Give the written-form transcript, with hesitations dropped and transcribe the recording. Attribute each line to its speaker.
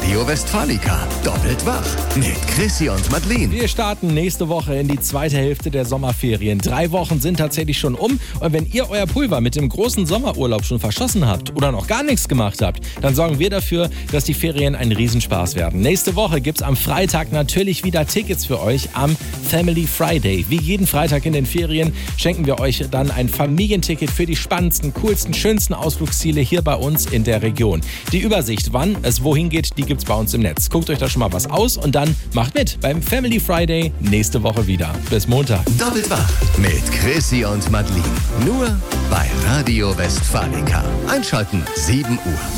Speaker 1: Radio Westfalica. Doppelt wach mit Chrissy und Madeleine.
Speaker 2: Wir starten nächste Woche in die zweite Hälfte der Sommerferien. 3 Wochen sind tatsächlich schon um. Und wenn ihr euer Pulver mit dem großen Sommerurlaub schon verschossen habt oder noch gar nichts gemacht habt, dann sorgen wir dafür, dass die Ferien ein Riesenspaß werden. Nächste Woche gibt's am Freitag natürlich wieder Tickets für euch am Family Friday. Wie jeden Freitag in den Ferien schenken wir euch dann ein Familienticket für die spannendsten, coolsten, schönsten Ausflugsziele hier bei uns in der Region. Die Übersicht, wann es wohin geht, die gibt's bei uns im Netz. Guckt euch da schon mal was aus und dann macht mit beim Family Friday nächste Woche wieder. Bis Montag.
Speaker 1: Doppelt wach mit Chrissy und Madeleine. Nur bei Radio Westfalica. Einschalten 7 Uhr.